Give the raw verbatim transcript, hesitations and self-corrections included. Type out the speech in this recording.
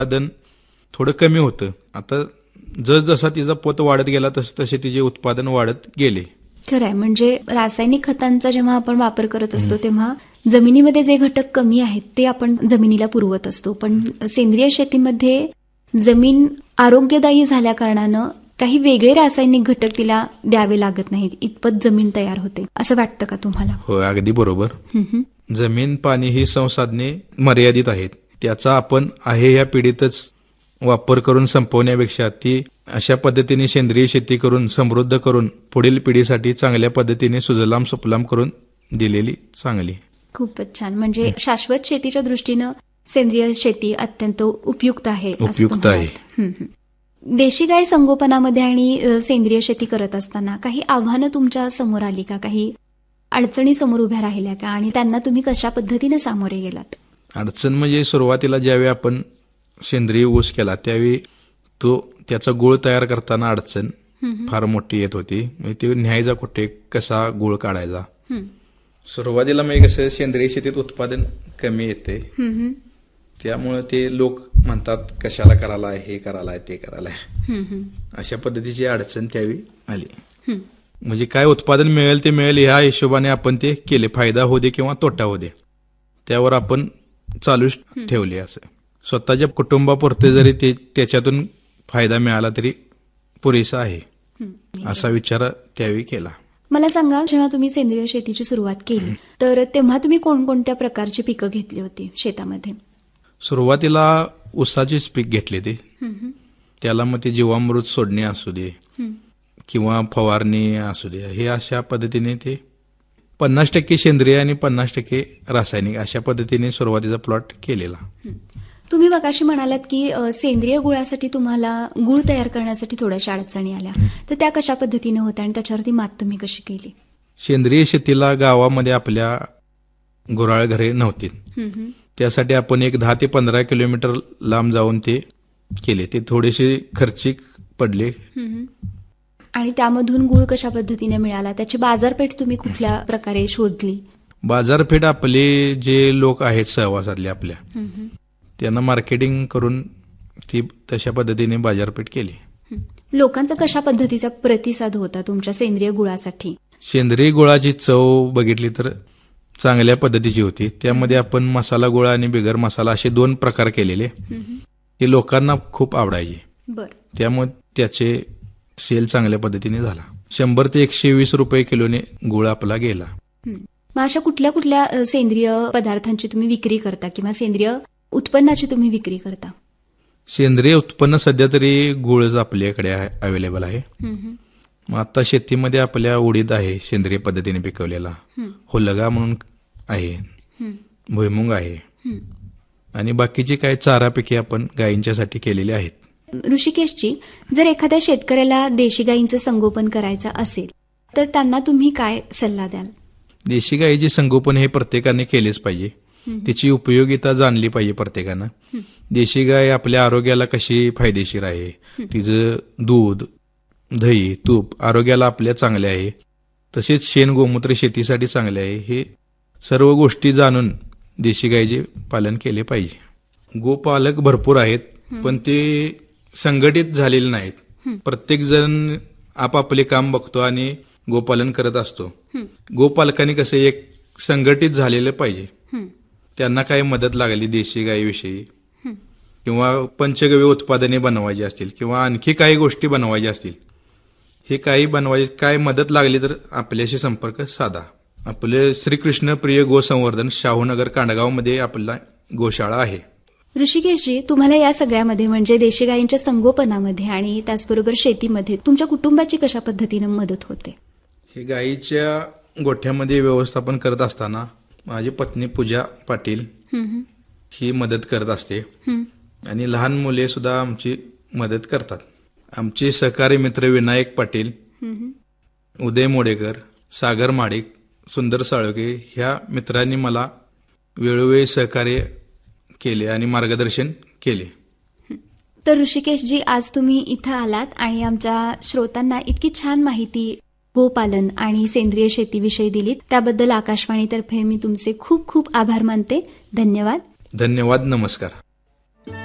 उत्पादन थोडं कमी होतं. आता जसजसा तिचा पोत वाढत गेला तस तसे तिचे उत्पादन वाढत गेले. खरंय, म्हणजे रासायनिक खतांचा जेव्हा आपण वापर करत असतो तेव्हा जमिनीमध्ये जे घटक कमी आहेत ते आपण जमिनीला पुरवत असतो, पण सेंद्रिय शेतीमध्ये जमीन आरोग्यदायी झाल्या कारणानं काही वेगळे रासायनिक घटक तिला द्यावे लागत नाहीत, इतपत जमीन तयार होते, असं वाटतं का तुम्हाला? हो, अगदी बरोबर. जमीन, पाणी ही संसाधने मर्यादित आहेत. त्याचा आपण आहे या पिढीतच वापर करून संपवण्यापेक्षा ती अशा पद्धतीने सेंद्रिय शेती करून समृद्ध करून पुढील पिढीसाठी चांगल्या पद्धतीने सुजलाम सुफलाम करून दिलेली चांगली. खूपच छान. म्हणजे शाश्वत शेतीच्या दृष्टीनं सेंद्रिय शेती अत्यंत उपयुक्त आहे. उपयुक्त आहे. देशी गाय संगोपनामध्ये आणि सेंद्रिय शेती करत असताना काही आव्हानं तुमच्या समोर आली का? काही अडचणी समोर उभ्या राहिल्या का? आणि त्यांना तुम्ही कशा पद्धतीने सामोरे गेलात? अडचण म्हणजे सुरुवातीला ज्यावेळी आपण सेंद्रिय ऊस केला त्यावेळी तो त्याचा गुळ तयार करताना अडचण फार मोठी येत होती. म्हणजे ते न्यायचा कुठे, कसा गुळ काढायचा. सुरुवातीला म्हणजे कसं सेंद्रिय शेतीत उत्पादन कमी येते, त्यामुळे ते लोक म्हणतात कशाला करायला, हे करायला, ते करायला, अशा पद्धतीची अडचण त्यावेळी आली. म्हणजे काय उत्पादन मिळेल ते मिळेल ह्या हिशोबाने आपण ते केले, फायदा हो दे किंवा तोटा हो दे, त्यावर आपण चालूच ठेवले. असं स्वतःच्या कुटुंबापुरते जरी ते त्याच्यातून फायदा मिळाला तरी पुरेसा आहे, असा विचार त्यावेळी केला. मला सांगा, जेव्हा तुम्ही सेंद्रिय शेतीची सुरुवात केली तर तेव्हा तुम्ही कोणकोणत्या प्रकारची पिकं घेतली होती शेतामध्ये? सुरुवातीला ऊसाचीच पीक घेतले ते. त्याला मग ते जीवामृत सोडणे असू दे किंवा फवारणी असू दे, हे अशा पद्धतीने ते पन्नास टक्के सेंद्रिय आणि पन्नास टक्के रासायनिक अशा पद्धतीने सुरुवातीचा प्लॉट केलेला. तुम्ही मगाशी म्हणालात की सेंद्रिय गुळासाठी तुम्हाला गुळ तयार करण्यासाठी थोड्याशा अडचणी आल्या, तर त्या कशा पद्धतीने होत्या आणि त्याच्यावरती मात तुम्ही कशी केली? सेंद्रिय शेतीला गावामध्ये आपल्या गुऱ्हाळ घरे नव्हती, त्यासाठी आपण एक दहा ते पंधरा किलोमीटर लांब जाऊन ते केले. ते थोडेसे खर्चिक पडले. आणि त्यामधून गुळ कशा पद्धतीने मिळाला? त्याची बाजारपेठ तुम्ही कुठल्या प्रकारे शोधली? बाजारपेठ आपले जे लोक आहेत सहवासातले आपल्या, त्यांना मार्केटिंग करून ती तशा पद्धतीने बाजारपेठ केली. लोकांचा कशा पद्धतीचा प्रतिसाद होता तुमच्या सेंद्रिय गुळासाठी? सेंद्रिय गुळाची चव बघितली तर चांगल्या पद्धतीची होती. त्यामध्ये आपण मसाला गुळ आणि बिगर मसाला असे दोन प्रकार केलेले, ते लोकांना खूप आवडायचे. त्यामुळे त्याचे सेल चांगल्या पद्धतीने झाला. शंभर ते एकशे वीस रुपये किलोने गुळ आपला गेला. मग अशा कुठल्या कुठल्या सेंद्रिय पदार्थांची तुम्ही विक्री करता किंवा सेंद्रिय उत्पन्नाची तुम्ही विक्री करता? सेंद्रिय उत्पन्न सध्या तरी गुळच आपल्याकडे अवेलेबल आहे. मग आता शेतीमध्ये आपल्या उडीद आहे सेंद्रिय पद्धतीने पिकवलेला, होलगा म्हणून आहे, भुईमुंग आहे, आणि बाकीची काही चारा पिके आपण गायींच्यासाठी केलेली आहेत. ऋषिकेशजी, जर एखाद्या शेतकऱ्याला देशी गायींचं संगोपन करायचं असेल तर त्यांना तुम्ही काय सल्ला द्याल? देशी गायीचे संगोपन हे प्रत्येकाने केलेच पाहिजे. तिची उपयोगिता जाणली पाहिजे प्रत्येकानं. देशी गाय आपल्या आरोग्याला कशी फायदेशीर आहे, तिचं दूध, दही, तूप आरोग्याला आपल्या चांगले आहे, तसेच शेण गोमूत्र शेतीसाठी चांगले आहे, हे सर्व गोष्टी जाणून देशी गायीचे पालन केले पाहिजे. गोपालक भरपूर आहेत, पण ते संघटित झालेले नाहीत. प्रत्येक जण आपापले काम बघतो आणि गोपालन करत असतो. गोपालकांनी कसं एक संघटित झालेलं पाहिजे. त्यांना काही मदत लागली देशी गायीविषयी किंवा पंचगव्य उत्पादने बनवायची असतील किंवा आणखी काही गोष्टी बनवायच्या असतील, हे काही बनवायचे काय मदत लागली तर आपल्याशी संपर्क साधा. आपले श्रीकृष्ण प्रिय गोसंवर्धन शाहूनगर कांडगावमध्ये आपला गोशाळा आहे. ऋषिकेशजी, तुम्हाला या सगळ्यामध्ये म्हणजे देशी गायींच्या संगोपनामध्ये आणि त्याचबरोबर शेतीमध्ये तुमच्या कुटुंबाची कशा पद्धतीने मदत होते? हे गायीच्या गोठ्यामध्ये व्यवस्थापन करत असताना माझी पत्नी पूजा पाटील ही मदत करत असते आणि लहान मुले सुद्धा आमची मदत करतात. आमचे सहकारी मित्र विनायक पाटील, उदय मोडेकर, सागर माडिक, सुंदर साळोगे ह्या मित्रांनी मला वेळोवेळी सहकार्य केले आणि मार्गदर्शन केले. तर ऋषिकेशजी, आज तुम्ही इथं आलात आणि आमच्या श्रोतांना इतकी छान माहिती गोपालन आणि सेंद्रिय शेतीविषयी दिलीत, त्याबद्दल आकाशवाणीतर्फे मी तुमचे खूप खूप आभार मानते. धन्यवाद. धन्यवाद. नमस्कार.